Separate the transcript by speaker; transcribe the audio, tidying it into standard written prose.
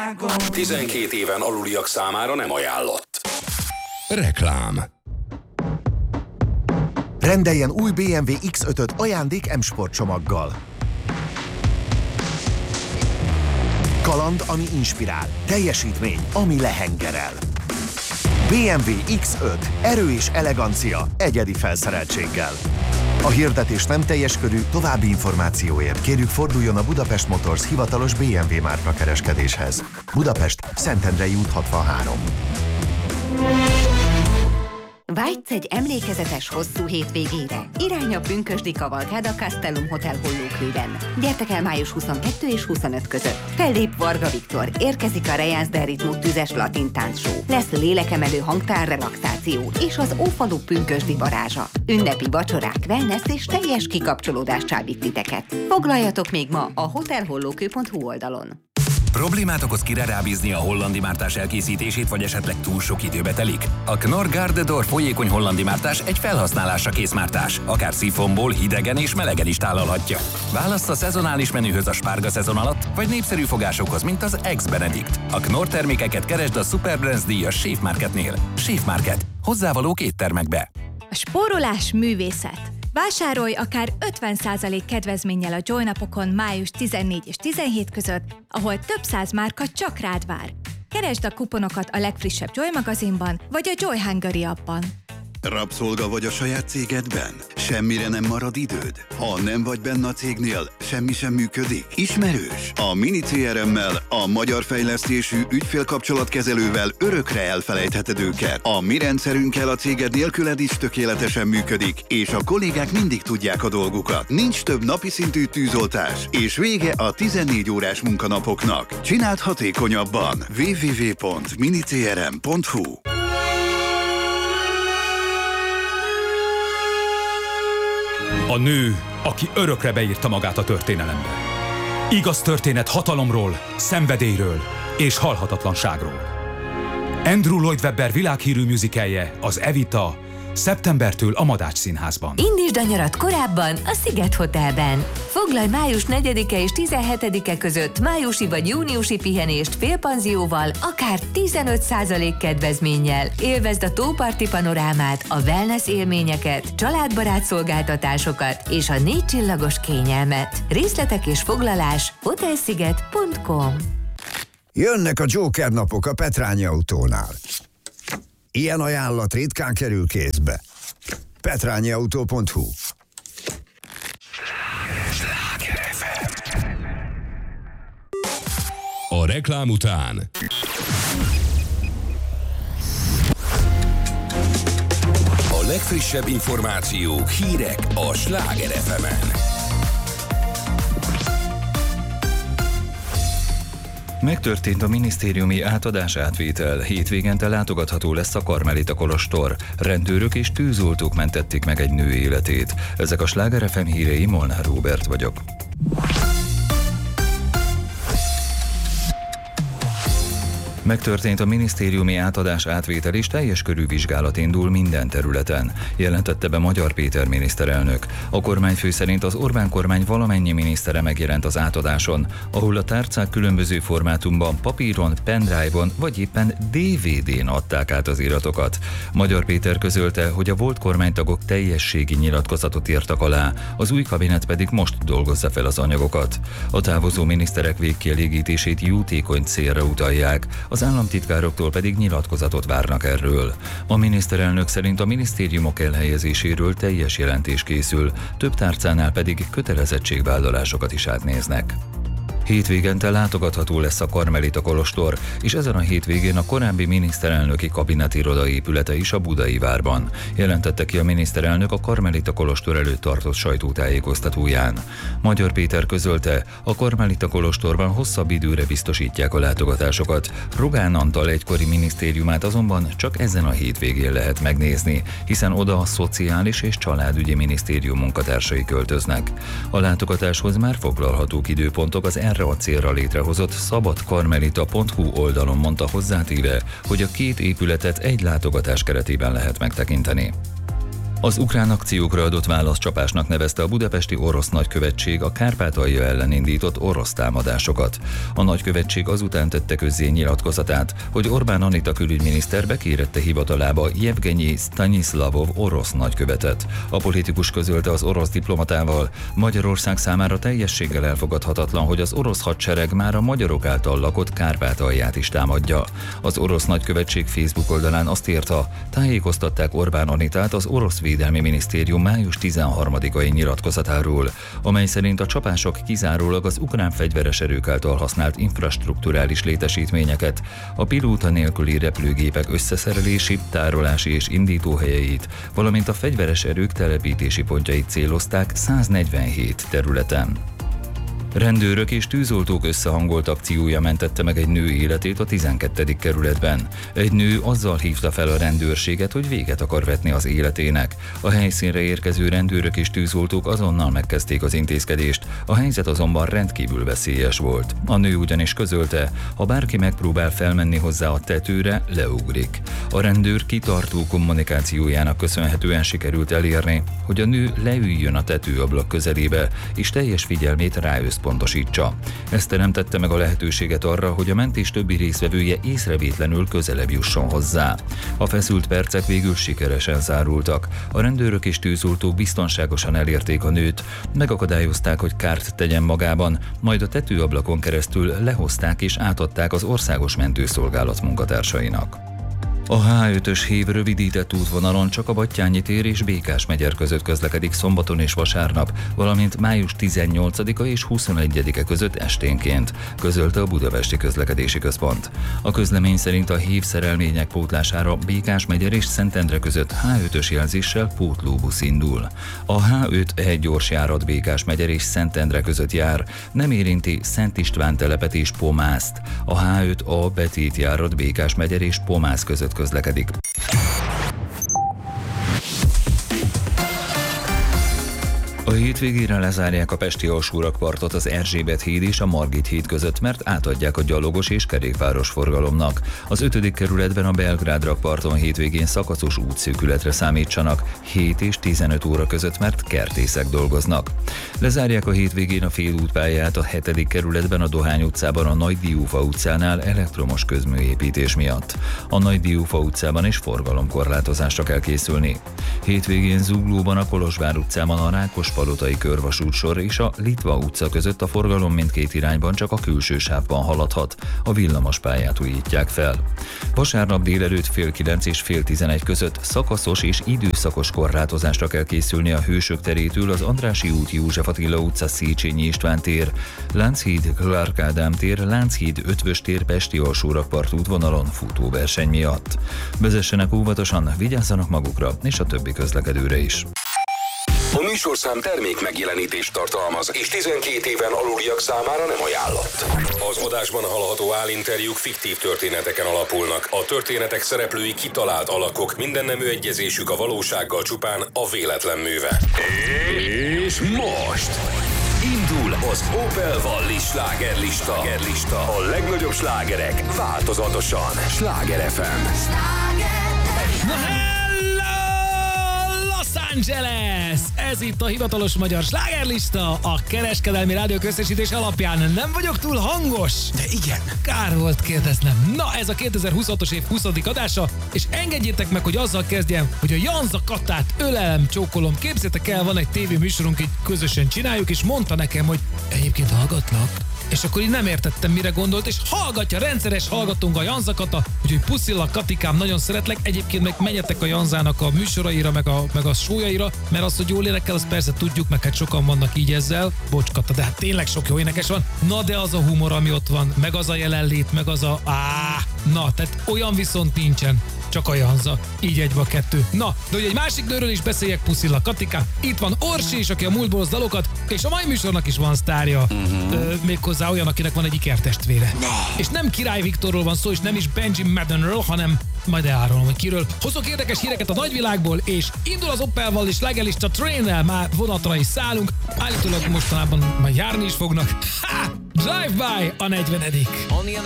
Speaker 1: világon.
Speaker 2: 12 éven aluliak számára nem ajánlott.
Speaker 3: Reklám.
Speaker 4: Rendeljen új BMW X5-öt ajándék M-Sport csomaggal. Kaland, ami inspirál. Teljesítmény, ami lehengerel. BMW X5. Erő és elegancia egyedi felszereltséggel. A hirdetés nem teljes körű, további információért kérjük forduljon a Budapest Motors hivatalos BMW márka kereskedéshez. Budapest, Szentendrei út 63.
Speaker 5: Vágysz egy emlékezetes hosszú hétvégére? Irány a pünkösdi kavalkád a Castellum Hotel Hollókőben. Gyertek el május 22 és 25 között. Fellép Varga Viktor, érkezik a Rejász del Ritmus tüzes latin táncshow. Lesz lélekemelő hangtár relaxáció és az Ófalu pünkösdi varázsa. Ünnepi vacsorák, wellness és teljes kikapcsolódás csábít titeket. Foglaljatok még ma a hotelhollókő.hu oldalon.
Speaker 6: Problémát okoz kire rábízni a hollandi mártás elkészítését, vagy esetleg túl sok időbe telik? A Knorr Garde d'Or folyékony hollandi mártás egy felhasználásra kész mártás. Akár szifonból, hidegen és melegen is tálalhatja. Választ a szezonális menühöz a spárga szezon alatt, vagy népszerű fogásokhoz, mint az Ex-Benedict. A Knorr termékeket keresd a Superbrands díjas Schaef Marketnél. Schaef Market. Hozzávalók éttermekbe.
Speaker 7: A spórolás művészet. Vásárolj akár 50% kedvezménnyel a Joy napokon május 14 és 17 között, ahol több száz márka csak rád vár. Keresd a kuponokat a legfrissebb Joy magazinban, vagy a Joy Hungary appban.
Speaker 8: Rabszolga vagy a saját cégedben? Semmire nem marad időd? Ha nem vagy benne a cégnél, semmi sem működik? Ismerős? A Mini CRM-mel, a magyar fejlesztésű ügyfélkapcsolatkezelővel örökre elfelejtheted őket. A mi rendszerünkkel a céged nélküled is tökéletesen működik, és a kollégák mindig tudják a dolgukat. Nincs több napi szintű tűzoltás, és vége a 14 órás munkanapoknak. Csináld hatékonyabban. www.minicrm.hu.
Speaker 9: A nő, aki örökre beírta magát a történelembe. Igaz történet hatalomról, szenvedélyről és halhatatlanságról. Andrew Lloyd Webber világhírű musicalje, az Evita, szeptembertől a Madács Színházban.
Speaker 10: Indítsd a nyarat korábban a Sziget Hotelben. Foglalj május 4-e és 17-e között májusi vagy júniusi pihenést félpanzióval, akár 15% kedvezménnyel. Élvezd a tóparti panorámát, a wellness élményeket, családbarát szolgáltatásokat és a 4 csillagos kényelmet. Részletek és foglalás hotelsziget.com.
Speaker 11: Jönnek a Joker napok a Petrányi Autónál. Ilyen ajánlat ritkán kerül kézbe. petrányiautó.hu.
Speaker 3: A reklám után
Speaker 2: A legfrissebb információk, hírek a Sláger FM-en.
Speaker 12: Megtörtént a minisztériumi átadás-átvétel. Hétvégente látogatható lesz a Karmelita kolostor. Rendőrök és tűzoltók mentették meg egy nő életét. Ezek a Sláger FM hírei, Molnár Róbert vagyok. Megtörtént a minisztériumi átadás-átvétel és teljes körű vizsgálat indul minden területen, jelentette be Magyar Péter miniszterelnök. A kormányfő szerint az Orbán kormány valamennyi minisztere megjelent az átadáson, ahol a tárcák különböző formátumban, papíron, pendrive-on vagy éppen DVD-n adták át az iratokat. Magyar Péter közölte, hogy a volt kormánytagok teljességi nyilatkozatot írtak alá, az új kabinet pedig most dolgozza fel az anyagokat. A távozó miniszterek végkielégítését jótékony célra utalják, az államtitkároktól pedig nyilatkozatot várnak erről. A miniszterelnök szerint a minisztériumok elhelyezéséről teljes jelentés készül, több tárcánál pedig kötelezettségvállalásokat is átnéznek. Hétvégente látogatható lesz a Karmelita kolostor, és ezen a hétvégén a korábbi miniszterelnöki kabinetiroda épülete is a Budai várban, jelentette ki a miniszterelnök a Karmelita kolostor előtt tartott sajtótájékoztatóján. Magyar Péter közölte, a Karmelita kolostorban hosszabb időre biztosítják a látogatásokat. Rogán Antal egykori minisztériumát azonban csak ezen a hétvégén lehet megnézni, hiszen oda a Szociális és Családügyi Minisztérium munkatársai költöznek. A látogatáshoz már foglalhatók időpontok az erre a célra létrehozott szabadkarmelita.hu oldalon, mondta hozzátéve, hogy a két épületet egy látogatás keretében lehet megtekinteni. Az ukrán akciókra adott válaszcsapásnak nevezte a budapesti orosz nagykövetség a Kárpátalja ellen indított orosz támadásokat. A nagykövetség azután tette közzé nyilatkozatát, hogy Orbán Anita külügyminiszter bekérette hivatalába Jevgenyi Staniszlavov orosz nagykövetet. A politikus közölte az orosz diplomatával: Magyarország számára teljességgel elfogadhatatlan, hogy az orosz hadsereg már a magyarok által lakott Kárpátalját is támadja. Az orosz nagykövetség Facebook oldalán azt írta, tájékoztatták Orbán Anitát az orosz Védelmi Minisztérium május 13-ai nyilatkozatáról, amely szerint a csapások kizárólag az ukrán fegyveres erők által használt infrastrukturális létesítményeket, a pilóta nélküli repülőgépek összeszerelési, tárolási és indítóhelyeit, valamint a fegyveres erők telepítési pontjait célozták 147 területen. Rendőrök és tűzoltók összehangolt akciója mentette meg egy nő életét a 12. kerületben. Egy nő azzal hívta fel a rendőrséget, hogy véget akar vetni az életének. A helyszínre érkező rendőrök és tűzoltók azonnal megkezdték az intézkedést, a helyzet azonban rendkívül veszélyes volt. A nő ugyanis közölte, ha bárki megpróbál felmenni hozzá a tetőre, leugrik. A rendőr kitartó kommunikációjának köszönhetően sikerült elérni, hogy a nő leüljön a tetőablak közelébe, és teljes figyelmét ráösszpontosítsa. Ez teremtette meg a lehetőséget arra, hogy a mentés többi résztvevője észrevétlenül közelebb jusson hozzá. A feszült percek végül sikeresen zárultak. A rendőrök és tűzoltók biztonságosan elérték a nőt, megakadályozták, hogy kárt tegyen magában, majd a tetőablakon keresztül lehozták és átadták az országos mentőszolgálat munkatársainak. A H5-ös hév rövidített útvonalon csak a Battyányi tér és Békás-megyer között közlekedik szombaton és vasárnap, valamint május 18-a és 21-e között esténként, közölte a Budapesti Közlekedési Központ. A közlemény szerint a hév szerelmények pótlására Békás-megyer és Szentendre között H5-ös jelzéssel pótlóbusz indul. A H5 egy gyorsjárat Békás-megyer és Szentendre között jár, nem érinti Szent István telepet és Pomászt. A H5 a betét járat Békás-megyer és Pomász között közlekedik. A hétvégére lezárják a pesti alsórakpartot az Erzsébet híd és a Margit híd között, mert átadják a gyalogos és kerékpáros forgalomnak. Az 5. kerületben a Belgrád rakparton hétvégén szakaszos útszűkületre számítsanak 7 és 15 óra között, mert kertészek dolgoznak. Lezárják a hétvégén a félútpályát a 7. kerületben a Dohány utcában a Nagy Diófa utcánál elektromos közműépítés miatt. A Nagy Diófa utcában is forgalomkorlátozásra kell készülni. Hétvégén Zuglóban a Kolozsvár utcában a Rákospalotai körvasútsor és a Litva utca között a forgalom mindkét irányban csak a külső sávban haladhat, a villamospályát újítják fel. Vasárnap délelőtt fél 9 és fél 11 között szakaszos és időszakos korlátozásra kell készülni a Hősök terétől az Andrássy út, József Attila utca, Széchenyi István tér, Lánchíd, Clark Ádám tér, Lánchíd, Ötvös tér pesti alsórakpart útvonalon futóverseny miatt. Vezessenek óvatosan, vigyázzanak magukra és a többi közlekedőre is.
Speaker 2: A műsorszám termék megjelenítést tartalmaz, és 12 éven aluliak számára nem ajánlott. Az adásban hallható állinterjúk fiktív történeteken alapulnak. A történetek szereplői kitalált alakok, minden nemű egyezésük a valósággal csupán a véletlen műve. És most indul az Opel Vallis slágerlista. A legnagyobb slágerek változatosan. Sláger FM.
Speaker 1: Na Los Angeles! Ez itt a hivatalos magyar slágerlista, a kereskedelmi rádió közösítés alapján. Nem vagyok túl hangos? De igen. Kár volt kérdeznem. Na, ez a 2026-os év 20. adása, és engedjétek meg, hogy azzal kezdjem, hogy a Janza Katát ölelem, csókolom. Képzeljétek el, van egy tévéműsorunk, így közösen csináljuk, és mondta nekem, hogy egyébként hallgatlak. És akkor így nem értettem, mire gondolt, és hallgatja, rendszeres hallgatunk a Janza Kata, úgyhogy puszillak, Katikám, nagyon szeretlek. Egyébként meg menjetek a Janzának a műsoraira, meg a sójaira, mert az, hogy jól énekel, azt persze tudjuk, meg hát sokan vannak így ezzel. Bocs, Kata, de hát tényleg sok jó énekes van. Na, de az a humor, ami ott van, meg az a jelenlét, meg az a... Na, tehát olyan viszont nincsen. Csak a Janza. Így egybe a kettő. Na, de hogy egy másik nőről is beszéljek, puszillak, Katika. Itt van Orsi is, aki a múltból az dalokat, és a mai műsornak is van sztárja. Méghozzá olyan, akinek van egy ikertestvére. És nem Király Viktorról van szó, és nem is Benji Maddenről, hanem majd elárulom, hogy kiről. Hozok érdekes híreket a nagyvilágból, és indul az Opel Vallis slágerlista Train-nel, már vonatra is szállunk. Állítólag mostanában már járni is fognak. Drive-by a 40.